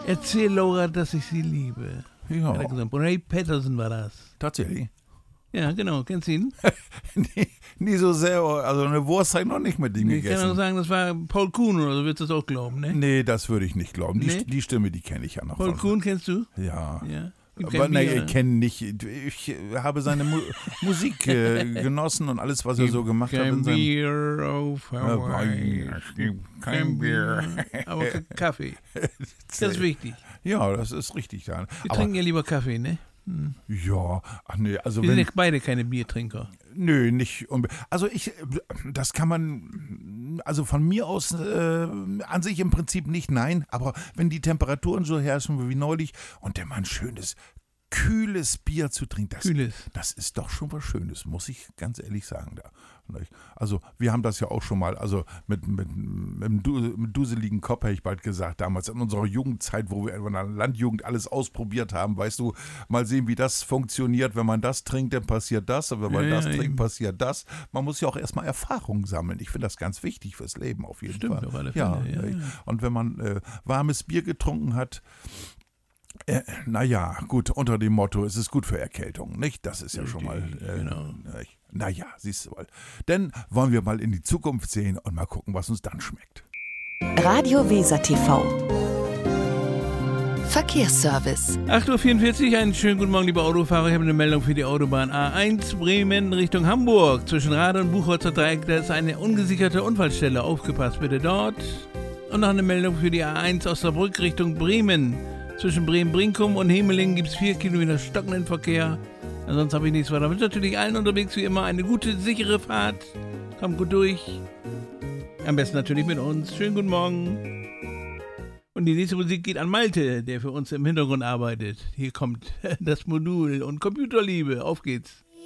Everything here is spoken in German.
Erzähl Laura, dass ich sie liebe. Ja, Hat er gesagt. Ray Patterson war das. tatsächlich. Ja, genau. Kennst du ihn? nie so sehr, also eine Wurst habe ich noch nicht mit ihm Ich kann auch gegessen. sagen, das war Paul Kuhn oder so, würdest du das auch glauben, ne? Nee, das würde ich nicht glauben. Nee? Die Stimme, die kenne ich ja noch. Paul Kuhn kennst du? Ja. Ja. Gibt Aber kein nein, Bier, ich kenne nicht. Ich habe seine Musik genossen und alles, was er so gemacht hat. Kein In seinem Bier auf Hawaii. Es gibt kein Bier. Aber Kaffee. Das ist wichtig. Ja, das ist richtig. Ja. Wir Aber, trinken ja lieber Kaffee, ne? ja, ach nee, also Wir sind wenn. ja beide keine Biertrinker. Nö, nicht. Also das kann man, also von mir aus an sich im Prinzip nicht, nein, aber wenn die Temperaturen so herrschen wie neulich und der Mann schönes, kühles Bier zu trinken, das ist doch schon was Schönes, muss ich ganz ehrlich sagen. Also wir haben das ja auch schon mal, also mit einem duseligen Kopf, hätte ich bald gesagt, damals in unserer Jugendzeit, wo wir in der Landjugend alles ausprobiert haben, weißt du, mal sehen, wie das funktioniert, wenn man das trinkt, dann passiert das, und wenn man das trinkt, passiert das. Man muss ja auch erstmal Erfahrung sammeln. Ich finde das ganz wichtig fürs Leben auf jeden Fall. Stimmt, auf alle Fälle. Ja. Und wenn man warmes Bier getrunken hat, naja, gut, unter dem Motto, es ist gut für Erkältung, nicht? Das ist ja schon mal, genau. naja, siehst du mal. Dann wollen wir mal in die Zukunft sehen und mal gucken, was uns dann schmeckt. Radio Weser TV. Verkehrsservice. 8:44 Uhr, einen schönen guten Morgen, liebe Autofahrer. Ich habe eine Meldung für die Autobahn A1 Bremen Richtung Hamburg. Zwischen Rade und Buchholzer Dreieck, da ist eine ungesicherte Unfallstelle. Aufgepasst bitte dort. Und noch eine Meldung für die A1 Osnabrück Richtung Bremen. Zwischen Bremen-Brinkum und Hemelingen gibt es 4 Kilometer stockenden Verkehr. Ansonsten habe ich nichts weiter. Ich wünsche natürlich allen unterwegs wie immer eine gute, sichere Fahrt. Kommt gut durch. Am besten natürlich mit uns. Schönen guten Morgen. Und die nächste Musik geht an Malte, der für uns im Hintergrund arbeitet. Hier kommt das Modul und Computerliebe. Auf geht's.